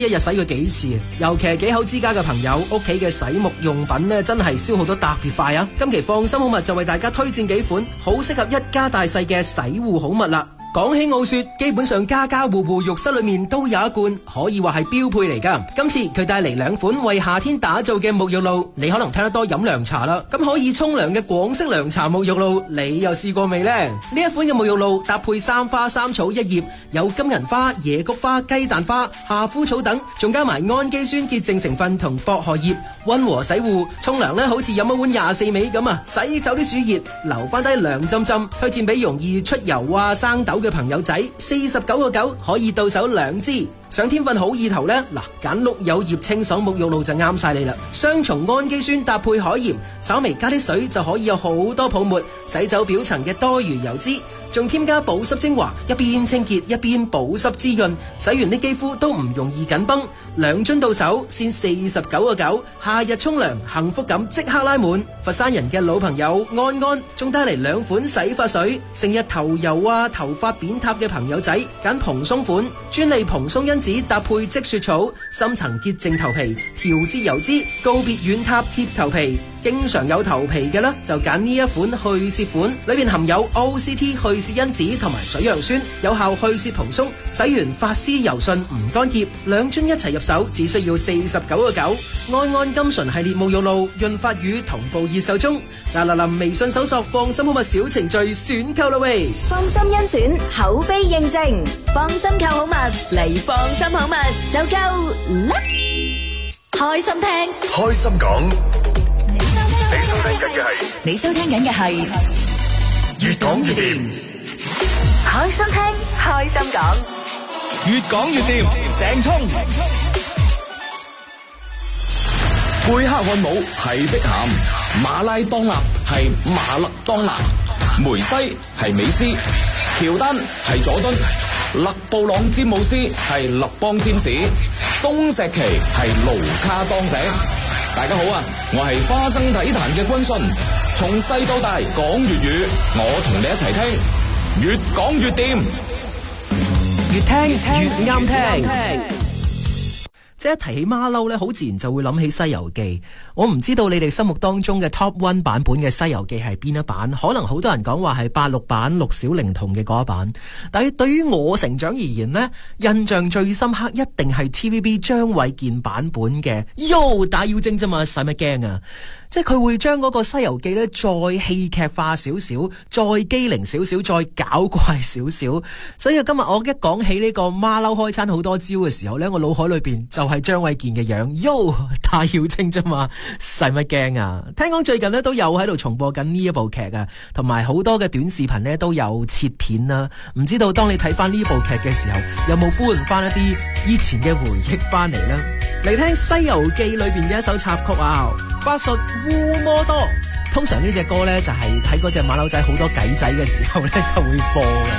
一日洗佢幾次，尤其係幾口之家嘅朋友，屋企嘅洗沐用品呢，真係消耗得特別快啊！今期放心好物就為大家推薦幾款好適合一家大細嘅洗護好物啦。講起傲雪，基本上家家戶戶浴室裏面都有一罐，可以話係標配嚟噶。今次佢帶嚟2款為夏天打造嘅沐浴露，你可能聽得多飲涼茶啦，咁可以沖涼嘅廣式涼茶沐浴露，你又試過未呢？呢一款嘅沐浴露搭配3花3草1葉，有金銀花、野菊花、雞蛋花、夏枯草等，仲加埋氨基酸潔淨成分同薄荷葉，溫和洗護。沖涼呢好似飲一碗24味咁啊，洗走啲暑熱，留翻低涼浸浸。推薦俾容易出油啊、生痘嘅朋友仔，49.9可以到手2支。想添份好意頭呢，嗱，揀綠柚葉清爽沐浴露就啱晒你啦。雙重氨基酸搭配海鹽，稍微加啲水就可以有好多泡沫，洗走表層嘅多餘油脂，仲添加保濕精華，一邊清潔一邊保濕滋潤，洗完啲肌膚都唔容易緊繃。2樽到手先49.9，夏日沖涼幸福感即刻拉滿。佛山人嘅老朋友安安仲帶嚟2款洗髮水，成日頭油啊、頭髮扁塌嘅朋友仔揀蓬鬆款，專利蓬鬆因子搭配積雪草，深層潔淨頭皮，調節油脂，告別軟塌貼頭皮。經常有頭皮嘅呢，就揀呢一款去屑款，裏面含有 OCT 去屑因子同埋水楊酸，有效去屑蓬鬆，洗完髮絲柔順唔乾澀。2樽一齊入手，只需要49.9。安安金純系列沐浴露潤髮乳同步熱售中。嗱，微信搜索放心好物小程序選購啦喂！ 放心甄選，口碑認證，放心購好物嚟放心好物就夠啦！開心聽， 開心講。 你收聽緊嘅係越講越掂， 開心聽，開心講， 越講越掂。鄭聰， 貝克漢姆係碧咸，馬拉當納係馬勒當拿，梅西係美斯，喬丹係佐敦，勒布朗詹姆斯係勒邦詹士，東石奇係盧卡當石。大家好啊，我係花生體壇嘅軍信，從細到大講粵語，我同你一齊聽，越講越掂， 越聽越啱聽。即係一提起馬騮咧，好自然就會諗起《西遊記》。我唔知道你哋心目當中嘅 Top 1版本嘅《西遊記》係邊一版？可能好多人講話係86版陸小靈童嘅嗰一版。但係對於我成長而言呢，印象最深刻一定係 TVB 張衛健版本嘅《喲打妖精》啫嘛，使乜驚啊？即係佢會將嗰個《西遊記》咧再戲劇化少少，再機靈少少，再搞怪少少。所以今日我一講起呢個馬騮開餐好多招嘅時候咧，我腦海裏邊就係張衛健嘅樣，喲打妖精啫嘛，使乜驚啊？聽講最近咧都有喺度重播緊呢一部劇啊，同埋好多嘅短視頻咧都有切片啦。唔知道當你睇翻呢部劇嘅時候，有冇呼喚翻一啲以前嘅回憶翻嚟呢？嚟聽《西遊記》裏邊嘅一首插曲啊！法術烏摩多，通常呢隻歌呢，就係喺嗰隻馬騮仔好多計仔嘅時候呢，就會播嘅。